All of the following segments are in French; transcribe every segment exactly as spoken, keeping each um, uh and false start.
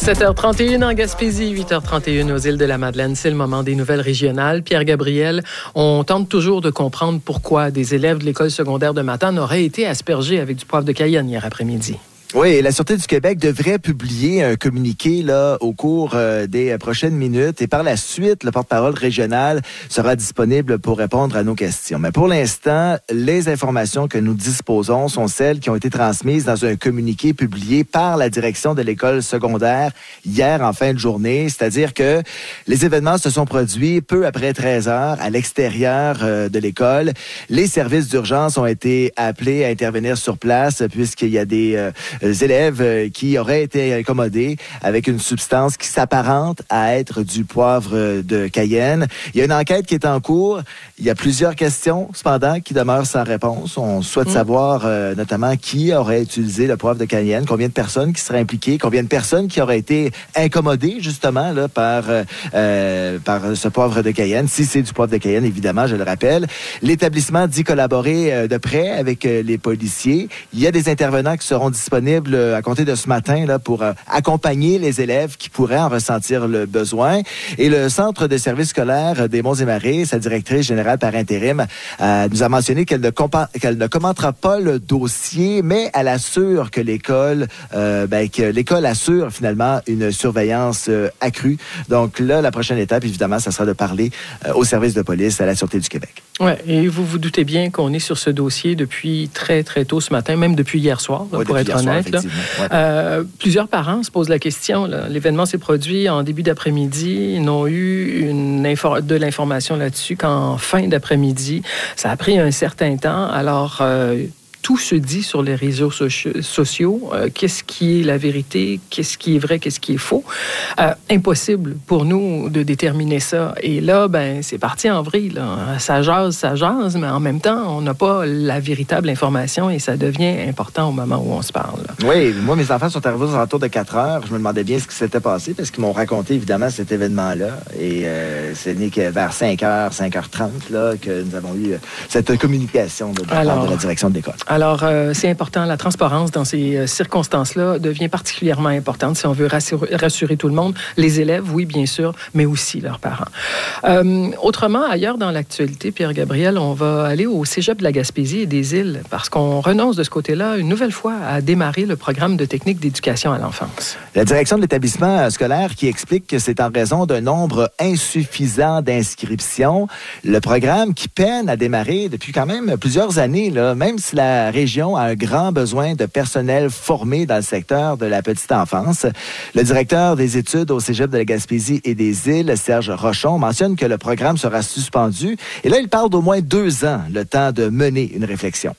sept heures trente et une en Gaspésie, huit heures trente et une aux îles de la Madeleine. C'est le moment des nouvelles régionales. Pierre Gabriel, on tente toujours de comprendre pourquoi des élèves de l'école secondaire de Matane auraient été aspergés avec du poivre de Cayenne hier après-midi. Oui, et la Sûreté du Québec devrait publier un communiqué là au cours euh, des prochaines minutes et par la suite, le porte-parole régional sera disponible pour répondre à nos questions. Mais pour l'instant, les informations que nous disposons sont celles qui ont été transmises dans un communiqué publié par la direction de l'école secondaire hier en fin de journée, c'est-à-dire que les événements se sont produits peu après treize heures à l'extérieur euh, de l'école. Les services d'urgence ont été appelés à intervenir sur place puisqu'il y a des euh, Les élèves qui auraient été incommodés avec une substance qui s'apparente à être du poivre de Cayenne. Il y a une enquête qui est en cours. Il y a plusieurs questions, cependant, qui demeurent sans réponse. On souhaite mmh. savoir euh, notamment qui aurait utilisé le poivre de Cayenne, combien de personnes qui seraient impliquées, combien de personnes qui auraient été incommodées, justement, là, par, euh, par ce poivre de Cayenne. Si c'est du poivre de Cayenne, évidemment, je le rappelle. L'établissement dit collaborer euh, de près avec euh, les policiers. Il y a des intervenants qui seront disponibles à compter de ce matin là, pour euh, accompagner les élèves qui pourraient en ressentir le besoin. Et le Centre de services scolaires des Monts-et-Marais, sa directrice générale par intérim, euh, nous a mentionné qu'elle ne, compa- qu'elle ne commentera pas le dossier, mais elle assure que l'école, euh, ben, que l'école assure finalement une surveillance euh, accrue. Donc là, la prochaine étape, évidemment, ça sera de parler euh, au service de police à la Sûreté du Québec. Oui, et vous vous doutez bien qu'on est sur ce dossier depuis très, très tôt ce matin, même depuis hier soir, là, oui, pour être honnête. Là. Ouais. Euh, plusieurs parents se posent la question. Là. L'événement s'est produit en début d'après-midi. Ils n'ont eu une infor- de l'information là-dessus qu'en fin d'après-midi. Ça a pris un certain temps. Alors... Euh, Tout se dit sur les réseaux soci- sociaux. Euh, qu'est-ce qui est la vérité? Qu'est-ce qui est vrai? Qu'est-ce qui est faux? Euh, impossible pour nous de déterminer ça. Et là, ben, c'est parti en vrille. Là. Ça jase, ça jase, mais en même temps, on n'a pas la véritable information et ça devient important au moment où on se parle. Là. Oui, moi, mes enfants sont arrivés aux alentours de quatre heures. Je me demandais bien ce qui s'était passé parce qu'ils m'ont raconté, évidemment, cet événement-là. Et euh, c'est né que vers cinq heures, cinq heures trente, là, que nous avons eu cette communication de, de, Alors, de la direction de l'école. Alors, euh, c'est important. La transparence dans ces euh, circonstances-là devient particulièrement importante si on veut rassurer, rassurer tout le monde. Les élèves, oui, bien sûr, mais aussi leurs parents. Euh, autrement, ailleurs dans l'actualité, Pierre Gabriel, on va aller au Cégep de la Gaspésie et des îles parce qu'on renonce de ce côté-là une nouvelle fois à démarrer le programme de technique d'éducation à l'enfance. La direction de l'établissement scolaire qui explique que c'est en raison d'un nombre insuffisant d'inscriptions. Le programme qui peine à démarrer depuis quand même plusieurs années, là, même si la La région a un grand besoin de personnel formé dans le secteur de la petite enfance. Le directeur des études au Cégep de la Gaspésie et des îles, Serge Rochon, mentionne que le programme sera suspendu. Et là, il parle d'au moins deux ans, le temps de mener une réflexion.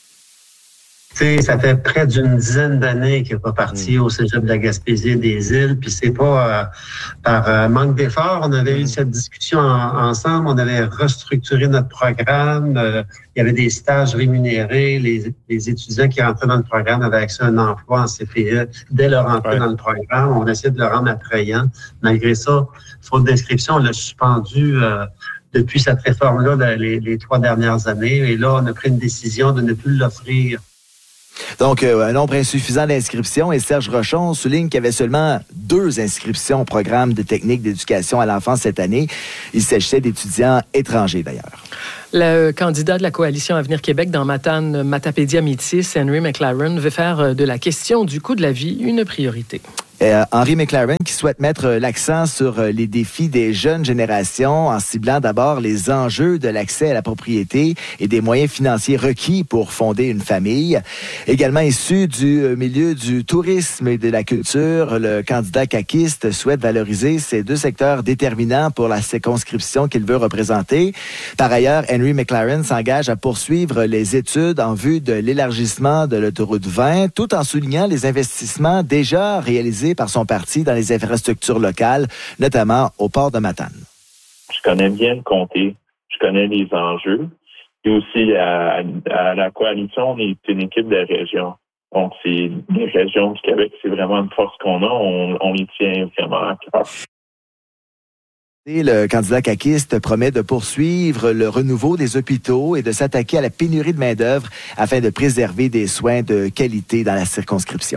T'sais, ça fait près d'une dizaine d'années qu'il n'est pas parti au Cégep de la Gaspésie et des îles, puis c'est pas euh, par euh, manque d'effort. On avait eu cette discussion en, ensemble, on avait restructuré notre programme, euh, il y avait des stages rémunérés, les, les étudiants qui rentraient dans le programme avaient accès à un emploi en C P E dès leur entrée ouais. dans le programme. On essayait de le rendre attrayant. Malgré ça, faute d'inscription, on l'a suspendu euh, depuis cette réforme-là les, les trois dernières années. Et là, on a pris une décision de ne plus l'offrir. Donc, euh, un nombre insuffisant d'inscriptions et Serge Rochon souligne qu'il y avait seulement deux inscriptions au programme de technique d'éducation à l'enfance cette année. Il s'agissait d'étudiants étrangers, d'ailleurs. Le candidat de la Coalition Avenir Québec dans Matane, Matapédia Métis, Henry McLaren, veut faire de la question du coût de la vie une priorité. Euh, Henry McLaren qui souhaite mettre l'accent sur les défis des jeunes générations en ciblant d'abord les enjeux de l'accès à la propriété et des moyens financiers requis pour fonder une famille. Également issu du milieu du tourisme et de la culture, le candidat caquiste souhaite valoriser ces deux secteurs déterminants pour la circonscription qu'il veut représenter. Par ailleurs, Henry McLaren s'engage à poursuivre les études en vue de l'élargissement de l'autoroute vingt, tout en soulignant les investissements déjà réalisés par son parti dans les infrastructures locales, notamment au port de Matane. Je connais bien le comté, je connais les enjeux. Et aussi, à, à la coalition, on est une équipe de régions. Donc, c'est les régions du Québec, c'est vraiment une force qu'on a. On, on y tient vraiment à cœur. Le candidat caquiste promet de poursuivre le renouveau des hôpitaux et de s'attaquer à la pénurie de main-d'œuvre afin de préserver des soins de qualité dans la circonscription.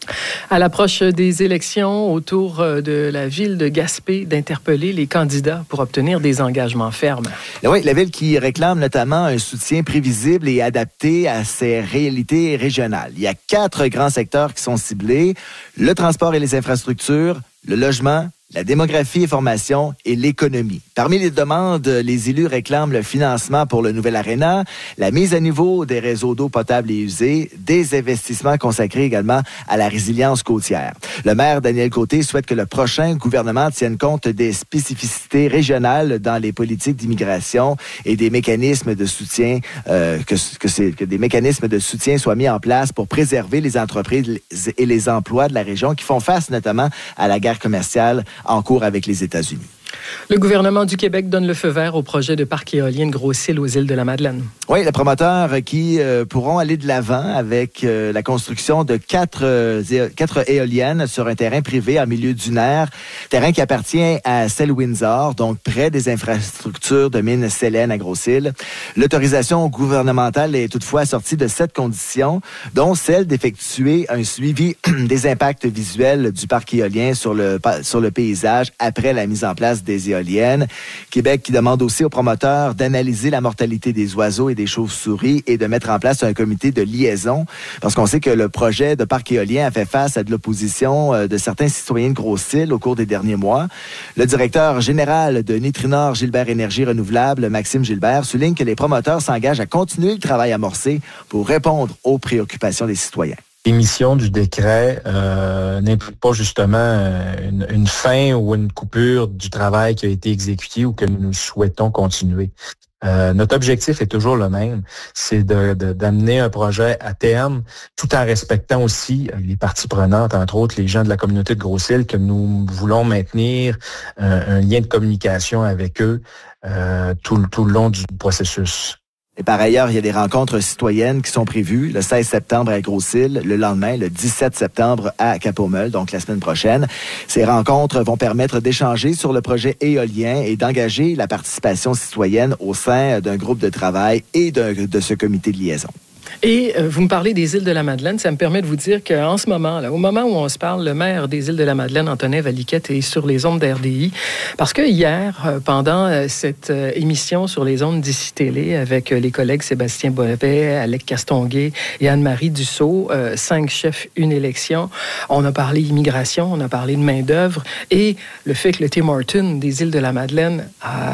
À l'approche des élections, autour de la ville de Gaspé, d'interpeller les candidats pour obtenir des engagements fermes. Oui, la ville qui réclame notamment un soutien prévisible et adapté à ses réalités régionales. Il y a quatre grands secteurs qui sont ciblés: le transport et les infrastructures, le logement, la démographie et formation et l'économie. Parmi les demandes, les élus réclament le financement pour le nouvel aréna, la mise à niveau des réseaux d'eau potable et usée, des investissements consacrés également à la résilience côtière. Le maire Daniel Côté souhaite que le prochain gouvernement tienne compte des spécificités régionales dans les politiques d'immigration et des mécanismes de soutien, euh, que, que, c'est, que des mécanismes de soutien soient mis en place pour préserver les entreprises et les emplois de la région qui font face notamment à la guerre commerciale en cours avec les États-Unis. Le gouvernement du Québec donne le feu vert au projet de parc éolien de Gros-Île aux îles de la Madeleine. Oui, les promoteurs qui euh, pourront aller de l'avant avec euh, la construction de quatre, euh, quatre éoliennes sur un terrain privé en milieu dunaire, terrain qui appartient à Celle-Windsor, donc près des infrastructures de mine Célène à Gros-Île. L'autorisation gouvernementale est toutefois assortie de sept conditions, dont celle d'effectuer un suivi des impacts visuels du parc éolien sur le, sur le paysage après la mise en place des éoliennes. Québec qui demande aussi aux promoteurs d'analyser la mortalité des oiseaux et des chauves-souris et de mettre en place un comité de liaison, parce qu'on sait que le projet de parc éolien a fait face à de l'opposition de certains citoyens de Gros-Île au cours des derniers mois. Le directeur général de Nitrinor Gilbert Énergie Renouvelable, Maxime Gilbert, souligne que les promoteurs s'engagent à continuer le travail amorcé pour répondre aux préoccupations des citoyens. L'émission du décret euh, n'implique pas justement une, une fin ou une coupure du travail qui a été exécuté ou que nous souhaitons continuer. Euh, notre objectif est toujours le même, c'est de, de, d'amener un projet à terme, tout en respectant aussi les parties prenantes, entre autres les gens de la communauté de Gros-Île, que nous voulons maintenir un, un lien de communication avec eux euh, tout, tout le long du processus. Et par ailleurs, il y a des rencontres citoyennes qui sont prévues le seize septembre à Gros-Île, le lendemain, le dix-sept septembre à Cap-aux-Meules, donc la semaine prochaine. Ces rencontres vont permettre d'échanger sur le projet éolien et d'engager la participation citoyenne au sein d'un groupe de travail et de, de ce comité de liaison. Et euh, vous me parlez des îles de la Madeleine, ça me permet de vous dire qu'en ce moment, là, au moment où on se parle, le maire des îles de la Madeleine, Antonin Valiquette, est sur les ondes d'R D I. Parce que hier, euh, pendant euh, cette euh, émission sur les ondes d'Ici Télé, avec euh, les collègues Sébastien Bovet, Alec Castonguay et Anne-Marie Dussault, euh, cinq chefs, une élection, on a parlé immigration, on a parlé de main-d'œuvre, et le fait que le Tim Hortons des îles de la Madeleine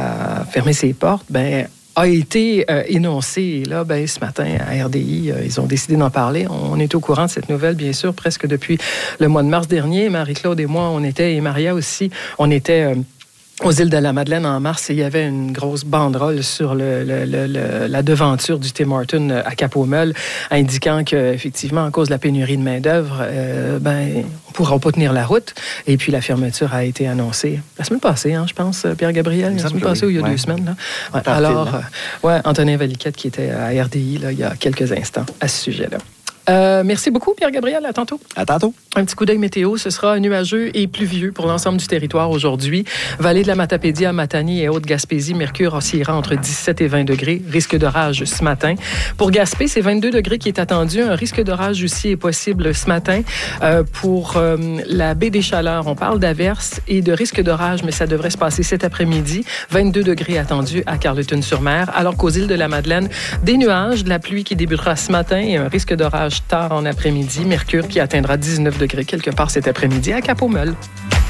a fermé ses portes, ben a été euh, énoncé. Et là, ben, ce matin, à R D I, euh, ils ont décidé d'en parler. On est au courant de cette nouvelle, bien sûr, presque depuis le mois de mars dernier. Marie-Claude et moi, on était, et Maria aussi, on était... Euh, aux îles de la Madeleine en mars, et il y avait une grosse banderole sur le, le, le, le, la devanture du Tim Hortons à Cap-aux-Meules, indiquant qu'effectivement, à cause de la pénurie de main-d'œuvre, euh, ben, on ne pourra pas tenir la route. Et puis, la fermeture a été annoncée la semaine passée, hein, je pense, Pierre-Gabriel, la semaine passée, oui. Ou il y a ouais. deux semaines. Là. Ouais, alors, euh, ouais, Antonin Valiquette, qui était à R D I là, il y a quelques instants à ce sujet-là. Euh, merci beaucoup, Pierre-Gabriel. À tantôt. À tantôt. Un petit coup d'œil météo. Ce sera nuageux et pluvieux pour l'ensemble du territoire aujourd'hui. Vallée de la Matapédie à Matanie et Haute-Gaspésie, mercure oscillera entre dix-sept et vingt degrés. Risque d'orage ce matin. Pour Gaspé, c'est vingt-deux degrés qui est attendu. Un risque d'orage aussi est possible ce matin. Euh, pour euh, la baie des Chaleurs, on parle d'averses et de risque d'orage, mais ça devrait se passer cet après-midi. vingt-deux degrés attendus à Carleton-sur-Mer. Alors qu'aux îles de la Madeleine, des nuages, de la pluie qui débutera ce matin et un risque d'orage tard en après-midi. Mercure qui atteindra dix-neuf degrés quelque part cet après-midi à Cap-aux-Meules.